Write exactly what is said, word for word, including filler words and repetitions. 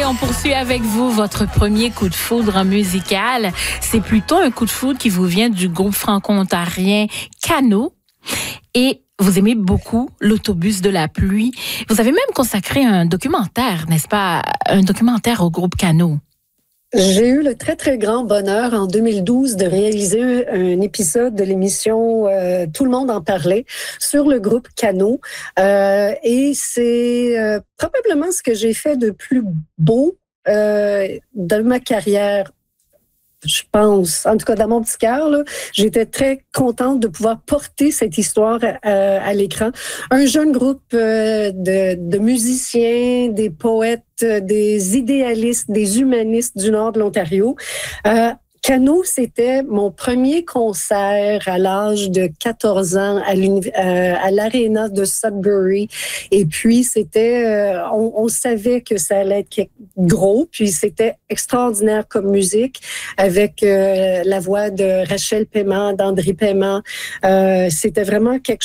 on poursuit avec vous votre premier coup de foudre musical. C'est plutôt un coup de foudre qui vous vient du groupe franco-ontarien Cano. Et vous aimez beaucoup l'autobus de la pluie. Vous avez même consacré un documentaire, n'est-ce pas? Un documentaire au groupe Cano. J'ai eu le très, très grand bonheur en deux mille douze de réaliser un épisode de l'émission euh, Tout le monde en parlait sur le groupe Cano. Euh, et c'est euh, probablement ce que j'ai fait de plus beau euh, de ma carrière. Je pense, en tout cas dans mon petit cœur, là, j'étais très contente de pouvoir porter cette histoire euh, à l'écran. Un jeune groupe euh, de, de musiciens, des poètes, des idéalistes, des humanistes du nord de l'Ontario. Euh, Cano, c'était mon premier concert à l'âge de quatorze ans à, euh, à l'aréna de Sudbury. Et puis, c'était, euh, on, on savait que ça allait être gros. Puis, c'était extraordinaire comme musique avec euh, la voix de Rachel Paiement, d'André Paiement. Euh, c'était vraiment quelque